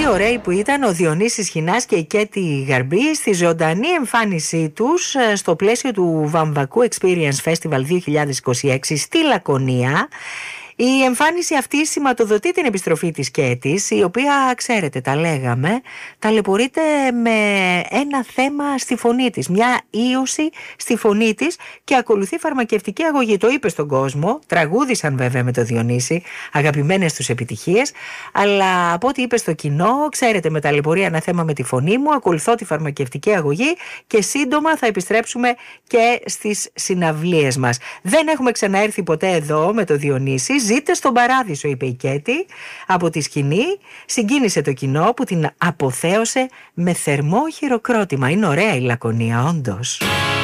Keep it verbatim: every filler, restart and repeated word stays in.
τι ωραίοι που ήταν ο Διονύσης Χινάς και η Κέτη Γαρμπή στη ζωντανή εμφάνισή τους στο πλαίσιο του Βαμβακού Experience Festival δύο χιλιάδες είκοσι έξι στη Λακωνία. Η εμφάνιση αυτή σηματοδοτεί την επιστροφή της Κέτης, η οποία, ξέρετε, τα λέγαμε, ταλαιπωρείται με ένα θέμα στη φωνή της, μια ίωση στη φωνή της και ακολουθεί φαρμακευτική αγωγή. Το είπε στον κόσμο, τραγούδισαν βέβαια με το Διονύση, αγαπημένες τους επιτυχίες, αλλά από ό,τι είπε στο κοινό, ξέρετε, με ταλαιπωρεί ένα θέμα με τη φωνή μου, ακολουθώ τη φαρμακευτική αγωγή και σύντομα θα επιστρέψουμε και στις συναυλίες μας. Δεν έχουμε ξαναέρθει ποτέ εδώ με το Διονύση. Ζείτε στον παράδεισο, είπε η Κέτη από τη σκηνή. Συγκίνησε το κοινό που την αποθέωσε με θερμό χειροκρότημα. Είναι ωραία η Λακωνία, όντως.